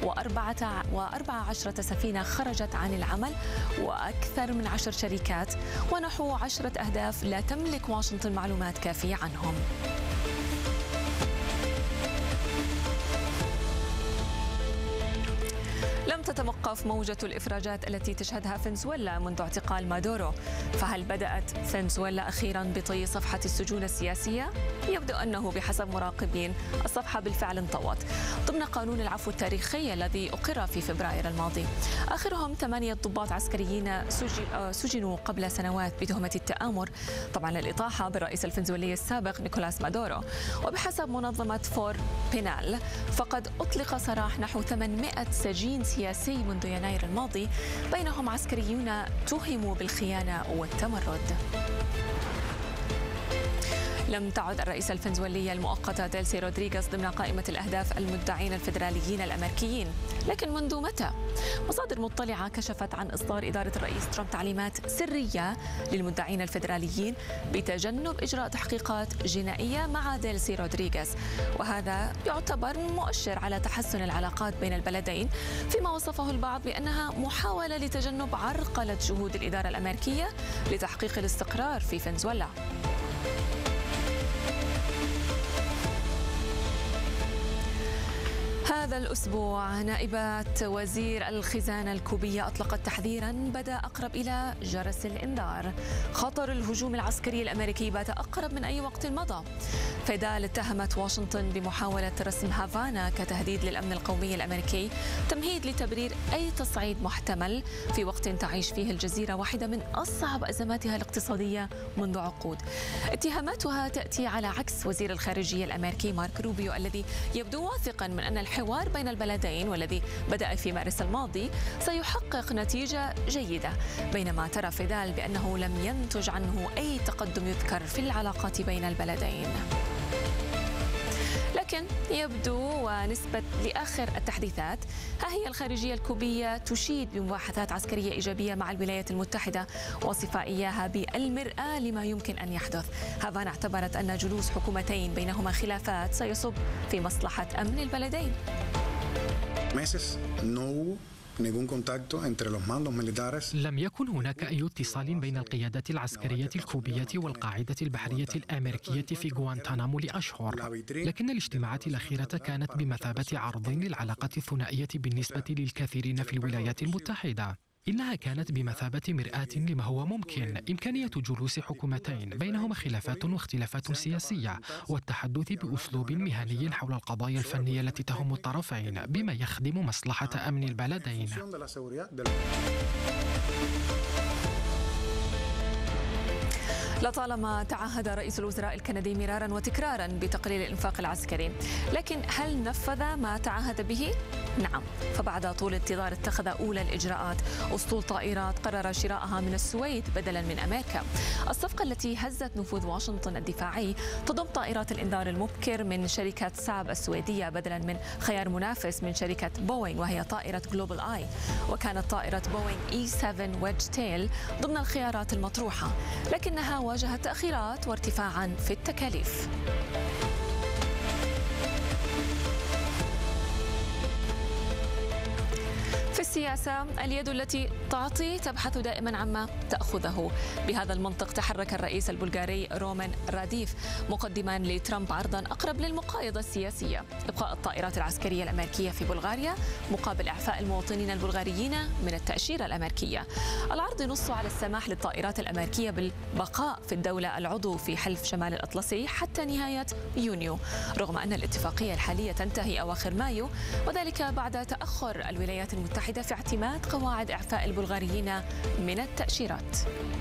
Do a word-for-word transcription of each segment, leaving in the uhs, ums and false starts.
وأربعة وأربع عشرة سفينة خرجت عن العمل، وأكثر من عشر شركات، ونحو عشرة أهداف لا تملك واشنطن معلومات كافية عنهم. لم تتوقف موجة الإفراجات التي تشهدها فنزويلا منذ اعتقال مادورو، فهل بدأت فنزويلا أخيرا بطي صفحة السجون السياسية؟ يبدو أنه بحسب مراقبين الصفحة بالفعل انطوت ضمن قانون العفو التاريخي الذي أقر في فبراير الماضي. آخرهم ثمانية ضباط عسكريين سجنوا قبل سنوات بتهمة التآمر طبعا للإطاحة بالرئيس الفنزويلي السابق نيكولاس مادورو. وبحسب منظمة فور بينال فقد أطلق سراح نحو ثمانمائة سجين سياسي منذ يناير الماضي، بينهم عسكريون تهموا بالخيانة والتمرد. لم تعد الرئيسة الفنزويلية المؤقتة ديلسي رودريغيز ضمن قائمة الأهداف المدعين الفيدراليين الأمريكيين، لكن منذ متى؟ مصادر مطلعة كشفت عن إصدار إدارة الرئيس ترامب تعليمات سرية للمدعين الفيدراليين بتجنب إجراء تحقيقات جنائية مع ديلسي رودريغيز، وهذا يعتبر مؤشر على تحسن العلاقات بين البلدين، فيما وصفه البعض بأنها محاولة لتجنب عرقلة جهود الإدارة الأمريكية لتحقيق الاستقرار في فنزويلا. هذا الأسبوع نائبات وزير الخزانة الكوبية أطلقت تحذيرا بدا أقرب إلى جرس الإنذار. خطر الهجوم العسكري الأمريكي بات أقرب من أي وقت مضى. فيدال اتهمت واشنطن بمحاولة رسم هافانا كتهديد للأمن القومي الأمريكي، تمهيد لتبرير أي تصعيد محتمل في وقت تعيش فيه الجزيرة واحدة من أصعب أزماتها الاقتصادية منذ عقود. اتهاماتها تأتي على عكس وزير الخارجية الأمريكي مارك روبيو الذي يبدو واثقا من أن الحوار بين البلدين والذي بدأ في مارس الماضي سيحقق نتيجة جيدة، بينما ترى فيدال بأنه لم ينتج عنه أي تقدم يذكر في العلاقات بين البلدين. لكن يبدو ونسبة لآخر التحديثات ها هي الخارجية الكوبية تشيد بمباحثات عسكرية إيجابية مع الولايات المتحدة، وصف إياها بالمرآة لما يمكن أن يحدث. هافانا اعتبرت أن جلوس حكومتين بينهما خلافات سيصب في مصلحة أمن البلدين. لم يكن هناك أي اتصال بين القيادة العسكرية الكوبية والقاعدة البحرية الأمريكية في غوانتانامو لأشهر، لكن الاجتماعات الأخيرة كانت بمثابة عرض للعلاقة الثنائية بالنسبة للكثيرين في الولايات المتحدة. إنها كانت بمثابة مرآة لما هو ممكن، إمكانية جلوس حكومتين بينهما خلافات واختلافات سياسية والتحدث بأسلوب مهني حول القضايا الفنية التي تهم الطرفين بما يخدم مصلحة أمن البلدين. لطالما تعهد رئيس الوزراء الكندي مرارا وتكرارا بتقليل الإنفاق العسكري، لكن هل نفذ ما تعهد به؟ نعم، فبعد طول انتظار اتخذ أولى الإجراءات. أسطول طائرات قرر شراءها من السويد بدلا من أمريكا. الصفقة التي هزت نفوذ واشنطن الدفاعي تضم طائرات الإنذار المبكر من شركة ساب السويدية بدلا من خيار منافس من شركة بوينغ وهي طائرة جلوبال آي، وكانت طائرة بوينغ إي سبعة ويدج تيل ضمن الخيارات المطروحة، لكنها واجهت تأخيرات وارتفاعا في التكاليف. في السياسة اليد التي تعطي تبحث دائما عما تأخذه. بهذا المنطق تحرك الرئيس البلغاري رومان راديف مقدما لترامب عرضا أقرب للمقايضة السياسية: إبقاء الطائرات العسكرية الأمريكية في بلغاريا مقابل إعفاء المواطنين البلغاريين من التأشيرة الأمريكية. العرض ينص على السماح للطائرات الأمريكية بالبقاء في الدولة العضو في حلف شمال الأطلسي حتى نهاية يونيو، رغم أن الاتفاقية الحالية تنتهي أواخر مايو، وذلك بعد تأخر الولايات المتحدة في اعتماد قواعد إعفاء البلغاريين من التأشيرات.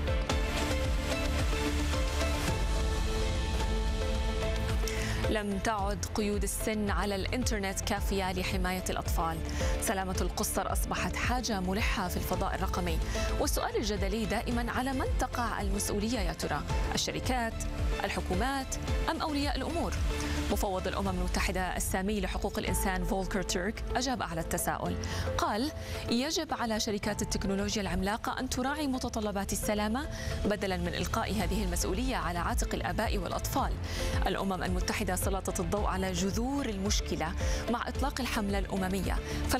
لم تعد قيود السن على الإنترنت كافية لحماية الأطفال. سلامة القُصّر أصبحت حاجة ملحة في الفضاء الرقمي، والسؤال الجدلي دائما على من تقع المسؤولية يا ترى؟ الشركات، الحكومات، أم أولياء الأمور؟ مفوض الأمم المتحدة السامي لحقوق الإنسان فولكر تيرك أجاب على التساؤل. قال: يجب على شركات التكنولوجيا العملاقة أن تراعي متطلبات السلامة بدلا من إلقاء هذه المسؤولية على عاتق الآباء والأطفال. الأمم المتحدة سلطت الضوء على جذور المشكلة مع إطلاق الحملة الأممية.